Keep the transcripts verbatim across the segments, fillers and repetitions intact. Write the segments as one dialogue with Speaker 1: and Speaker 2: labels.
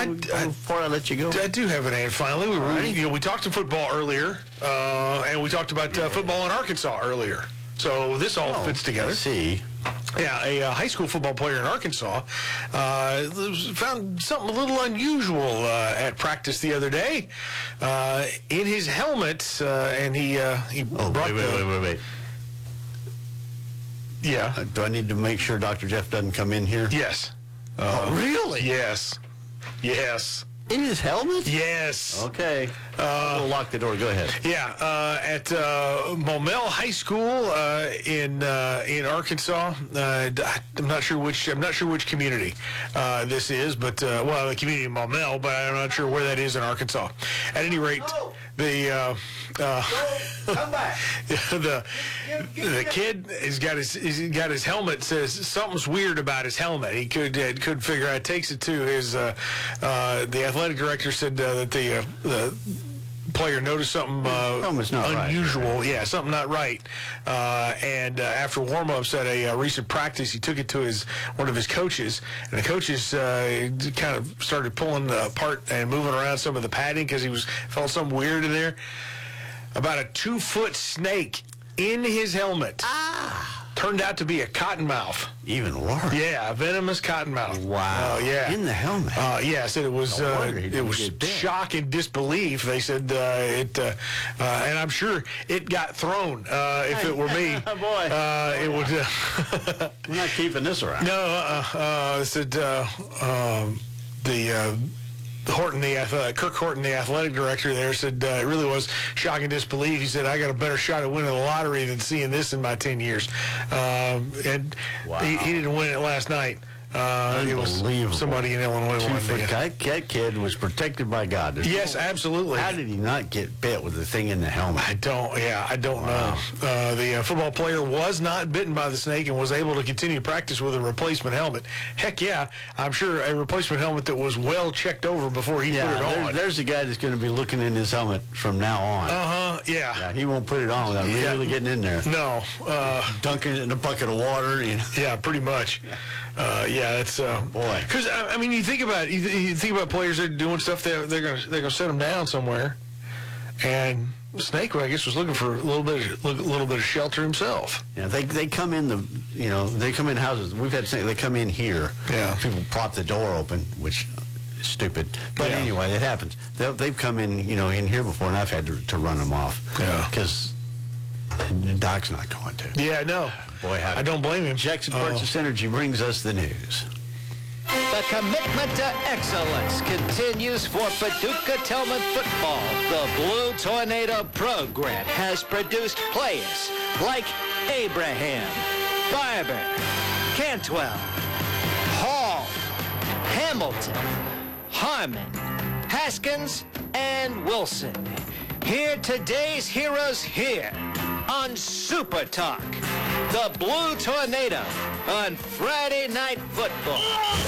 Speaker 1: I, before I let you go?
Speaker 2: I do have an ad finally. We,
Speaker 1: Right.
Speaker 2: you know, we talked to football earlier, uh, and we talked about uh, football in Arkansas earlier. So this all
Speaker 1: Oh,
Speaker 2: fits together.
Speaker 1: I see.
Speaker 2: Yeah, a uh, high school football player in Arkansas uh, found something a little unusual uh, at practice the other day. Uh, in his helmet, uh, and he uh, he
Speaker 1: Oh,
Speaker 2: brought
Speaker 1: wait, wait,
Speaker 2: the,
Speaker 1: wait, wait, wait.
Speaker 2: Yeah.
Speaker 1: Uh, do I need to make sure Doctor Jeff doesn't come in here?
Speaker 2: Yes.
Speaker 1: Oh, really?
Speaker 2: Yes. Yes.
Speaker 1: In his helmet?
Speaker 2: Yes.
Speaker 1: Okay. Uh, we'll lock the door. Go ahead.
Speaker 2: Yeah, uh, at uh, Momel High School uh, in uh, in Arkansas. Uh, I'm not sure which I'm not sure which community uh, this is, but uh, well, the community of Momel, but I'm not sure where that is in Arkansas. At any rate, the uh, uh,
Speaker 1: Come back.
Speaker 2: the the kid has got his he's got his helmet. Says something's weird about his helmet. He could uh, could figure out. Takes it to his uh, uh, the athletic director said uh, that the uh, the player noticed something uh,
Speaker 1: Something's not right.
Speaker 2: unusual. Yeah, something not right. Uh, and uh, after warm-ups at a uh, recent practice, he took it to his one of his coaches, and the coaches uh, kind of started pulling apart and moving around some of the padding because he was felt something weird in there. About a two-foot snake in his helmet.
Speaker 1: Ah.
Speaker 2: Turned out to be a cottonmouth.
Speaker 1: Even worse.
Speaker 2: Yeah, a venomous cottonmouth.
Speaker 1: Wow.
Speaker 2: Oh, yeah.
Speaker 1: In the helmet.
Speaker 2: Uh, yeah, said it was
Speaker 1: No
Speaker 2: uh,
Speaker 1: wonder he
Speaker 2: it
Speaker 1: didn't
Speaker 2: was
Speaker 1: get bit.
Speaker 2: shock and disbelief. They said uh, it, uh, uh, and I'm sure it got thrown. Uh, if it were me,
Speaker 1: Boy.
Speaker 2: uh, it would. Uh,
Speaker 1: We're not keeping this around.
Speaker 2: no, uh, uh, said uh, um, the. Uh, Horton, the uh, Kirk Horton, the athletic director there, said uh, it really was shock and disbelief. He said, I got a better shot at winning the lottery than seeing this in my ten years. Um, and
Speaker 1: Wow.
Speaker 2: he, he didn't win it last night. Uh, it was
Speaker 1: Unbelievable.
Speaker 2: somebody in Illinois won
Speaker 1: Two-foot
Speaker 2: it.
Speaker 1: That that kid was protected by God. There's
Speaker 2: Yes,
Speaker 1: no-
Speaker 2: absolutely.
Speaker 1: How did he not get bit with the thing in the helmet?
Speaker 2: I don't, yeah, I don't
Speaker 1: Wow.
Speaker 2: know. Uh, the uh, football player was not bitten by the snake and was able to continue practice with a replacement helmet. Heck yeah, I'm sure a replacement helmet that was well checked over before he
Speaker 1: Yeah,
Speaker 2: put it
Speaker 1: there,
Speaker 2: on.
Speaker 1: there's a guy that's going to be looking in his helmet from now on.
Speaker 2: Uh-huh, yeah.
Speaker 1: Yeah, he won't put it on without
Speaker 2: Yeah.
Speaker 1: really getting in there.
Speaker 2: No, uh,
Speaker 1: Dunking it in a bucket of water. You know.
Speaker 2: yeah, pretty much. Uh, yeah, it's uh,
Speaker 1: Boy.
Speaker 2: Because I, I mean, you think about you, you think about players that are doing stuff. They're they're gonna they're gonna set them down somewhere, and Snake, I guess, was looking for a little bit of, a little bit of shelter himself.
Speaker 1: Yeah, they they come in the you know they come in houses. We've had snake- they come in here.
Speaker 2: Yeah.
Speaker 1: People prop the door open, which is stupid. But
Speaker 2: Yeah.
Speaker 1: anyway, it happens. They'll, they've come in you know in here before, and I've had to, to run them off.
Speaker 2: Yeah.
Speaker 1: Because the doc's not going to.
Speaker 2: Yeah, no,
Speaker 1: Boy, how
Speaker 2: I don't blame him.
Speaker 1: Jackson
Speaker 2: Uh,
Speaker 1: Purchase Energy brings us the news.
Speaker 3: The commitment to excellence continues for Paducah Tillman football. The Blue Tornado program has produced players like Abraham, Barber, Cantwell, Hall, Hamilton, Harmon, Haskins, and Wilson. Hear today's heroes here on Super Talk. The Blue Tornado on Friday Night Football.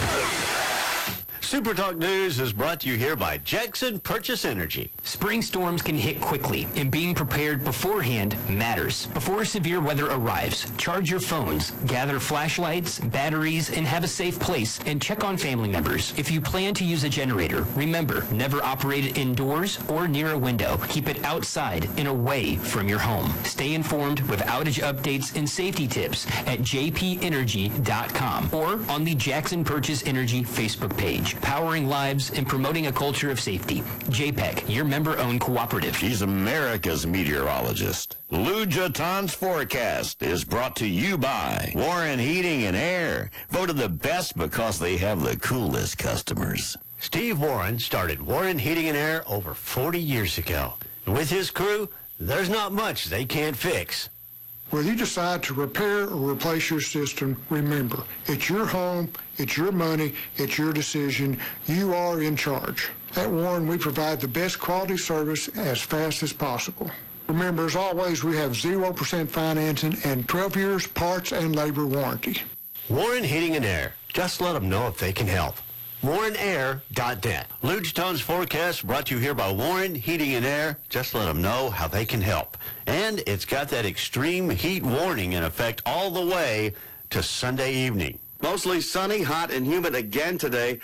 Speaker 1: Super Talk News is brought to you here by Jackson Purchase Energy.
Speaker 4: Spring storms can hit quickly, and being prepared beforehand matters. Before severe weather arrives, charge your phones, gather flashlights, batteries, and have a safe place, and check on family members. If you plan to use a generator, remember, never operate it indoors or near a window. Keep it outside and away from your home. Stay informed with outage updates and safety tips at j p energy dot com or on the Jackson Purchase Energy Facebook page. Powering lives and promoting a culture of safety. J P E C, your member-owned cooperative.
Speaker 5: He's America's meteorologist. Lou Jaton's forecast is brought to you by Warren Heating and Air, voted the best because they have the coolest customers.
Speaker 1: Steve Warren started Warren Heating and Air over forty years ago. And with his crew, there's not much they can't fix.
Speaker 6: Whether you decide to repair or replace your system, remember, it's your home, it's your money, it's your decision. You are in charge. At Warren, we provide the best quality service as fast as possible. Remember, as always, we have zero percent financing and twelve years parts and labor warranty.
Speaker 1: Warren Heating and Air. Just let them know if they can help. warren air dot net. Lou Jaton's forecast brought to you here by Warren Heating and Air. Just let them know how they can help. And it's got that extreme heat warning in effect all the way to Sunday evening.
Speaker 7: Mostly sunny, hot, and humid again today.